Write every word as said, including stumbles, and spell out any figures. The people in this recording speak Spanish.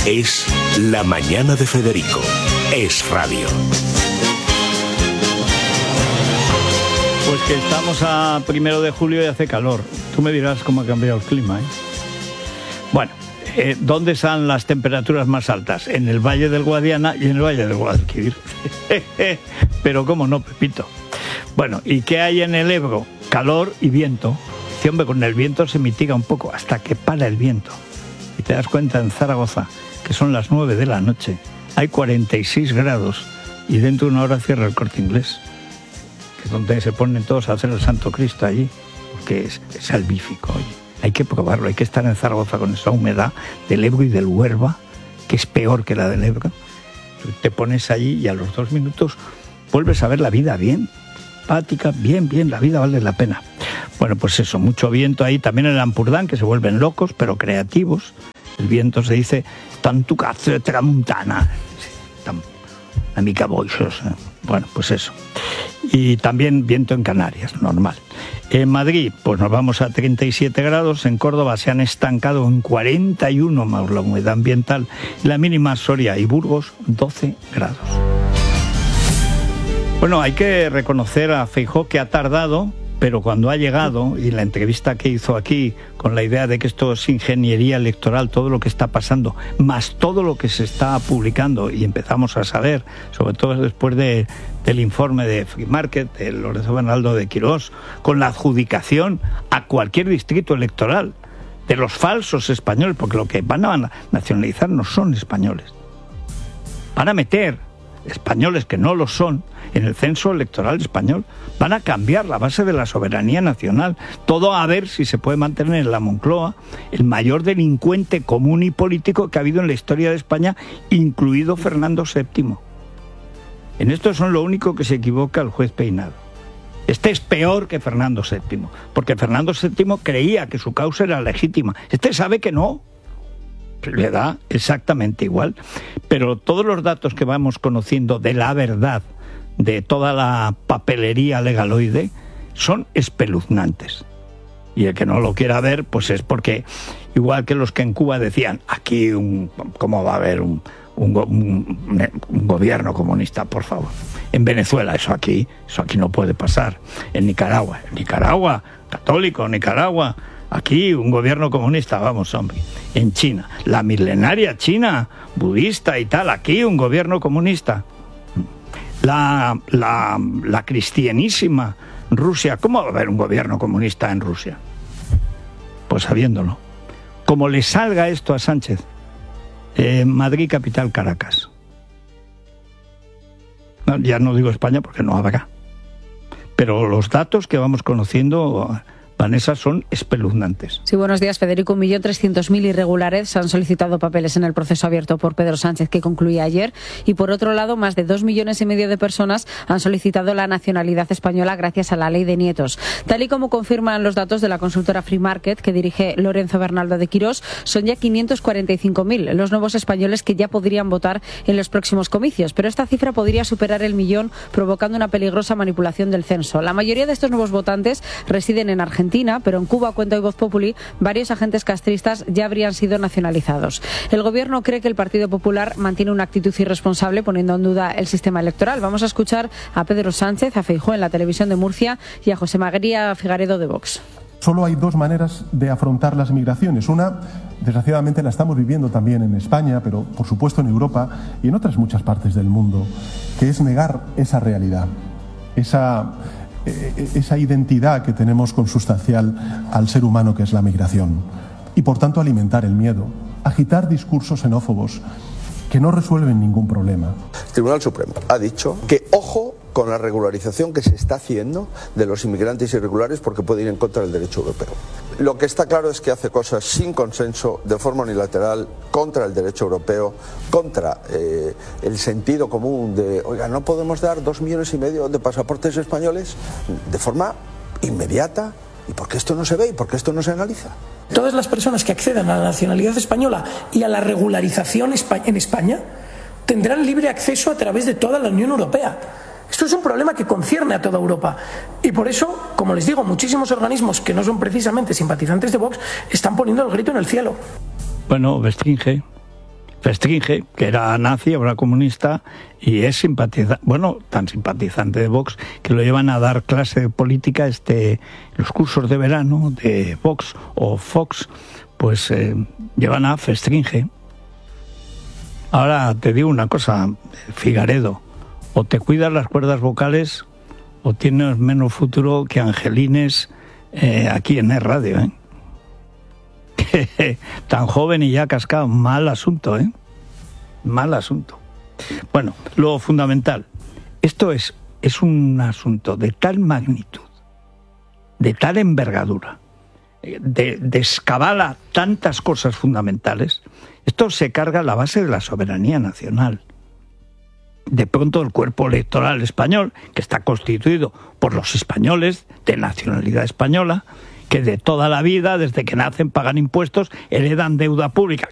Es La Mañana de Federico. Es radio. Pues que estamos a primero de julio y hace calor. Tú me dirás cómo ha cambiado el clima, ¿eh? Bueno, eh, ¿dónde están las temperaturas más altas? En el Valle del Guadiana y en el Valle del Guadalquivir. Pero cómo no, Pepito. Bueno, ¿y qué hay en el Ebro? Calor y viento. Sí, hombre, con el viento se mitiga un poco hasta que para el viento. Y te das cuenta en Zaragoza, que son las nueve de la noche, hay cuarenta y seis grados y dentro de una hora cierra el Corte Inglés, que es donde se ponen todos a hacer el Santo Cristo allí, porque es, es salvífico. Oye, hay que probarlo, hay que estar en Zaragoza con esa humedad del Ebro y del Huerva, que es peor que la del Ebro. Te pones allí y a los dos minutos vuelves a ver la vida bien, simpática, bien, bien, la vida vale la pena. Bueno, pues eso, mucho viento ahí, también en el Ampurdán, que se vuelven locos, pero creativos. El viento se dice, tanto cazzo de tramuntana, tan, una mica boixos. Bueno, pues eso. Y también viento en Canarias, normal. En Madrid, pues nos vamos a treinta y siete grados. En Córdoba se han estancado en cuarenta y uno más la humedad ambiental. La mínima Soria y Burgos, doce grados. Bueno, hay que reconocer a Feijóo que ha tardado, pero cuando ha llegado, y la entrevista que hizo aquí, con la idea de que esto es ingeniería electoral, todo lo que está pasando, más todo lo que se está publicando, y empezamos a saber, sobre todo después de, del informe de Free Market, de Lorenzo Bernaldo de Quirós, con la adjudicación a cualquier distrito electoral de los falsos españoles, porque lo que van a nacionalizar no son españoles. Van a meter españoles que no lo son en el censo electoral español, van a cambiar la base de la soberanía nacional, todo a ver si se puede mantener en la Moncloa el mayor delincuente común y político que ha habido en la historia de España, incluido Fernando séptimo. En esto son lo único que se equivoca el juez Peinado. Este es peor que Fernando séptimo, porque Fernando séptimo creía que su causa era legítima. Este sabe que no. Le da exactamente igual, pero todos los datos que vamos conociendo de la verdad de toda la papelería legaloide son espeluznantes, y el que no lo quiera ver pues es porque, igual que los que en Cuba decían, aquí un, ¿cómo va a haber un, un, un, un gobierno comunista? Por favor, en Venezuela eso aquí eso aquí no puede pasar, en Nicaragua en Nicaragua católico, Nicaragua aquí un gobierno comunista, vamos hombre, en China, la milenaria China, budista y tal, aquí un gobierno comunista, la, la, la cristianísima Rusia, ¿cómo va a haber un gobierno comunista en Rusia? Pues sabiéndolo. Como le salga esto a Sánchez, eh, Madrid, capital, Caracas. No, ya no digo España porque no habrá. Pero los datos que vamos conociendo, Vanessa, son espeluznantes. Sí, buenos días, Federico. Un millón trescientos mil irregulares han solicitado papeles en el proceso abierto por Pedro Sánchez, que concluía ayer. Y por otro lado, más de dos millones y medio de personas han solicitado la nacionalidad española gracias a la ley de nietos. Tal y como confirman los datos de la consultora Free Market, que dirige Lorenzo Bernaldo de Quirós, son ya quinientos cuarenta y cinco mil los nuevos españoles que ya podrían votar en los próximos comicios. Pero esta cifra podría superar el millón, provocando una peligrosa manipulación del censo. La mayoría de estos nuevos votantes residen en Argentina, pero en Cuba, cuenta hoy Voz Populi, varios agentes castristas ya habrían sido nacionalizados. El gobierno cree que el Partido Popular mantiene una actitud irresponsable, poniendo en duda el sistema electoral. Vamos a escuchar a Pedro Sánchez, a Feijóo en la televisión de Murcia y a José María Figaredo de Vox. Solo hay dos maneras de afrontar las migraciones. Una, desgraciadamente, la estamos viviendo también en España, pero por supuesto en Europa y en otras muchas partes del mundo, que es negar esa realidad, esa... esa identidad que tenemos consustancial al ser humano, que es la migración, y por tanto alimentar el miedo, agitar discursos xenófobos que no resuelven ningún problema. El Tribunal Supremo ha dicho que ojo con la regularización que se está haciendo de los inmigrantes irregulares, porque puede ir en contra del derecho europeo. Lo que está claro es que hace cosas sin consenso, de forma unilateral, contra el derecho europeo, contra eh, el sentido común de, oiga, no podemos dar dos millones y medio de pasaportes españoles de forma inmediata. ¿Y por qué esto no se ve y por qué esto no se analiza? Todas las personas que accedan a la nacionalidad española y a la regularización en España tendrán libre acceso a través de toda la Unión Europea. Esto es un problema que concierne a toda Europa. Y por eso, como les digo, muchísimos organismos que no son precisamente simpatizantes de Vox están poniendo el grito en el cielo. Bueno, Bestringe, Festringe, que era nazi, ahora comunista, y es simpatizante, bueno, tan simpatizante de Vox, que lo llevan a dar clase de política, este, los cursos de verano de Vox o Fox, pues eh, llevan a Festringe. Ahora te digo una cosa, Figaredo, o te cuidas las cuerdas vocales o tienes menos futuro que Angelines eh, aquí en E Radio, ¿eh? Tan joven y ya cascado, mal asunto, ¿eh? Mal asunto. Bueno, lo fundamental, esto es, es un asunto de tal magnitud, de tal envergadura, de, de escabala tantas cosas fundamentales. Esto se carga la base de la soberanía nacional. De pronto el cuerpo electoral español, que está constituido por los españoles de nacionalidad española, que de toda la vida, desde que nacen, pagan impuestos, heredan deuda pública,